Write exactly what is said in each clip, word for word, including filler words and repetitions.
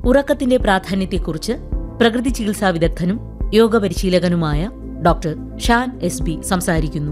ഉറക്കത്തിന്റെ പ്രാധാന്യത്തെക്കുറിച്ച് പ്രകൃതി ചികിത്സാ വിദഗ്ധനും yoga പരിശീലകനുമായ doctor Shaan S B സംസാരിക്കുന്നു.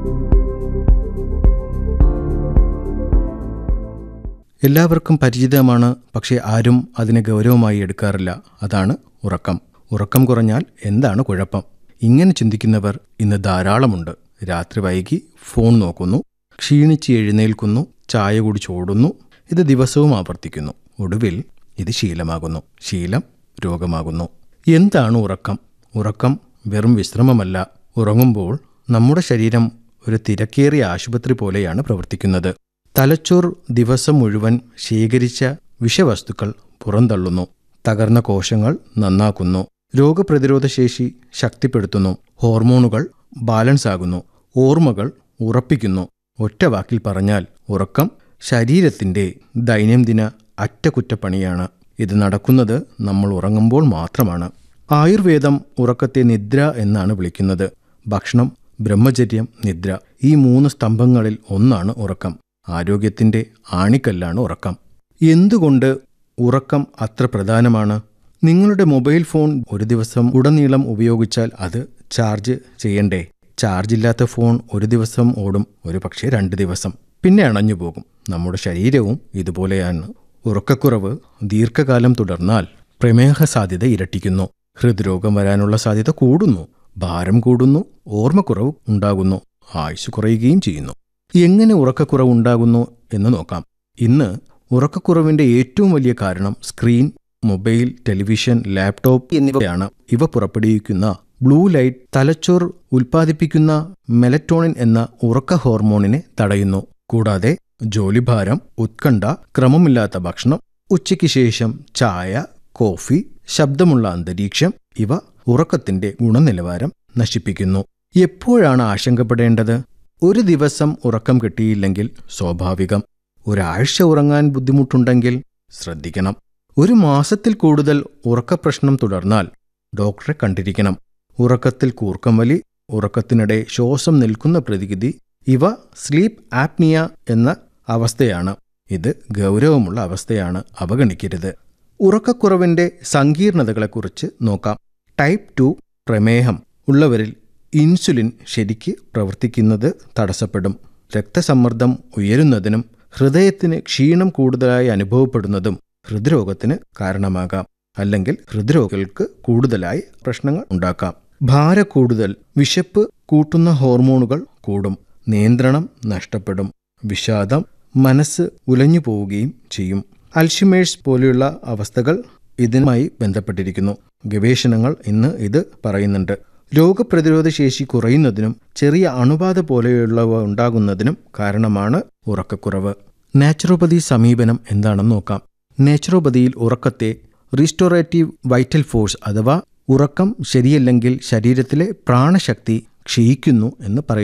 എല്ലാവർക്കും പരിചിതമാണ്, പക്ഷേ ആരും അതിനെ ഗൗരവമായി എടുക്കാറില്ല. അതാണ് ഉറക്കം. ഉറക്കം കുറഞ്ഞാൽ എന്താണ് കുഴപ്പം? ഇങ്ങനെ ചിന്തിക്കുന്നവർ ഇന്ന് ധാരാളമുണ്ട്. രാത്രി വൈകി ഫോൺ നോക്കുന്നു, ക്ഷീണിച്ച് എഴുന്നേൽക്കുന്നു, ചായ കുടിച്ചോടുന്നു. ഇത് ദിവസവും ആവർത്തിക്കുന്നു. ഒടുവിൽ ഇത് ശീലമാകുന്നു. ശീലം രോഗമാകുന്നു. എന്താണ് ഉറക്കം? ഉറക്കം വെറും വിശ്രമമല്ല. ഉറങ്ങുമ്പോൾ നമ്മുടെ ശരീരം ഒരു തിരക്കേറിയ ആശുപത്രി പോലെയാണ് പ്രവർത്തിക്കുന്നത്. തലച്ചോർ ദിവസം മുഴുവൻ ശേഖരിച്ച വിഷവസ്തുക്കൾ പുറന്തള്ളുന്നു. തകർന്ന കോശങ്ങൾ നന്നാക്കുന്നു. രോഗപ്രതിരോധ ശേഷി ശക്തിപ്പെടുത്തുന്നു. ഹോർമോണുകൾ ബാലൻസ് ആകുന്നു. ഓർമ്മകൾ ഉറപ്പിക്കുന്നു. ഒറ്റ വാക്കിൽ പറഞ്ഞാൽ ഉറക്കം ശരീരത്തിൻ്റെ ദൈനംദിന അറ്റകുറ്റപ്പണിയാണ്. ഇത് നടക്കുന്നത് നമ്മൾ ഉറങ്ങുമ്പോൾ മാത്രമാണ്. ആയുർവേദം ഉറക്കത്തെ നിദ്ര എന്നാണ് വിളിക്കുന്നത്. ഭക്ഷണം, ബ്രഹ്മചര്യം, നിദ്ര, ഈ മൂന്ന് സ്തംഭങ്ങളിൽ ഒന്നാണ് ഉറക്കം. ആരോഗ്യത്തിൻ്റെ ആണിക്കല്ലാണ് ഉറക്കം. എന്തുകൊണ്ട് ഉറക്കം അത്ര പ്രധാനമാണ്? നിങ്ങളുടെ മൊബൈൽ ഫോൺ ഒരു ദിവസം ഉടനീളം ഉപയോഗിച്ചാൽ അത് ചാർജ് ചെയ്യണ്ടേ? ചാർജില്ലാത്ത ഫോൺ ഒരു ദിവസം ഓടും, ഒരു പക്ഷേ രണ്ട് ദിവസം, പിന്നെ അണഞ്ഞു പോകും. നമ്മുടെ ശരീരവും ഇതുപോലെയാണ്. ഉറക്കക്കുറവ് ദീർഘകാലം തുടർന്നാൽ പ്രമേഹ സാധ്യത ഇരട്ടിക്കുന്നു. ഹൃദ്രോഗം വരാനുള്ള സാധ്യത കൂടുന്നു. ഭാരം കൂടുന്നു. ഓർമ്മക്കുറവ് ഉണ്ടാകുന്നു. ആയുസ് കുറയുകയും ചെയ്യുന്നു. എങ്ങനെ ഉറക്കക്കുറവ് ഉണ്ടാകുന്നു എന്ന് നോക്കാം. ഇന്ന് ഉറക്കക്കുറവിൻ്റെ ഏറ്റവും വലിയ കാരണം സ്ക്രീൻ, മൊബൈൽ, ടെലിവിഷൻ, ലാപ്ടോപ്പ് എന്നിവയാണ്. ഇവ പുറപ്പെടുവിക്കുന്ന ബ്ലൂ ലൈറ്റ് തലച്ചോർ ഉൽപ്പാദിപ്പിക്കുന്ന മെലറ്റോണിൻ എന്ന ഉറക്ക ഹോർമോണിനെ തടയുന്നു. കൂടാതെ ജോലിഭാരം, ഉത്കണ്ഠ, ക്രമമില്ലാത്ത ഭക്ഷണം, ഉച്ചയ്ക്ക് ശേഷം ചായ, കോഫി, ശബ്ദമുള്ള അന്തരീക്ഷം ഇവ ഉറക്കത്തിന്റെ ഗുണനിലവാരം നശിപ്പിക്കുന്നു. എപ്പോഴാണ് ആശങ്കപ്പെടേണ്ടത്? ഒരു ദിവസം ഉറക്കം കിട്ടിയില്ലെങ്കിൽ സ്വാഭാവികം. ഒരാഴ്ച ഉറങ്ങാൻ ബുദ്ധിമുട്ടുണ്ടെങ്കിൽ ശ്രദ്ധിക്കണം. ഒരു മാസത്തിൽ കൂടുതൽ ഉറക്കപ്രശ്നം തുടർന്നാൽ ഡോക്ടറെ കണ്ടിരിക്കണം. ഉറക്കത്തിൽ കൂർക്കം വലി, ഉറക്കത്തിനിടെ ശ്വാസം നിൽക്കുന്ന പ്രതിവിധി, ഇവ സ്ലീപ്പ് ആപ്നിയ എന്ന അവസ്ഥയാണ്. ഇത് ഗൗരവമുള്ള അവസ്ഥയാണ്, അവഗണിക്കരുത്. ഉറക്കക്കുറവിൻ്റെ സങ്കീർണതകളെക്കുറിച്ച് നോക്കാം. ടൈപ്പ് ടു പ്രമേഹം ഉള്ളവരിൽ ഇൻസുലിൻ ശരിക്ക് പ്രവർത്തിക്കുന്നത് തടസ്സപ്പെടും. രക്തസമ്മർദ്ദം ഉയരുന്നതിനും ഹൃദയത്തിന് ക്ഷീണം കൂടുതലായി അനുഭവപ്പെടുന്നതും ഹൃദ്രോഗത്തിന് കാരണമാകാം. അല്ലെങ്കിൽ ഹൃദ്രോഗികൾക്ക് കൂടുതലായി പ്രശ്നങ്ങൾ ഉണ്ടാക്കാം. ഭാരക്കൂടുതൽ, വിശപ്പ് കൂട്ടുന്ന ഹോർമോണുകൾ കൂടും. നിയന്ത്രണം നഷ്ടപ്പെടും. വിഷാദം, മനസ്സ് ഉലഞ്ഞു പോവുകയും ചെയ്യും. അൽഷിമേഴ്സ് പോലെയുള്ള അവസ്ഥകൾ ഇതിനുമായി ബന്ധപ്പെട്ടിരിക്കുന്നു. ഗവേഷണങ്ങൾ ഇന്ന് ഇത് പറയുന്നുണ്ട്. രോഗപ്രതിരോധ ശേഷി കുറയുന്നതിനും ചെറിയ അണുബാധ പോലെയുള്ളവ ഉണ്ടാകുന്നതിനും കാരണമാണ് ഉറക്കക്കുറവ്. നാച്ചുറോപ്പതി സമീപനം എന്താണെന്ന് നോക്കാം. നാച്ചുറോപ്പതിയിൽ ഉറക്കത്തെ റീസ്റ്റോറേറ്റീവ് വൈറ്റൽ ഫോഴ്സ് അഥവാ ഉറക്കം ശരിയല്ലെങ്കിൽ ശരീരത്തിലെ പ്രാണശക്തി ക്ഷയിക്കുന്നു എന്ന് പറയുന്നു.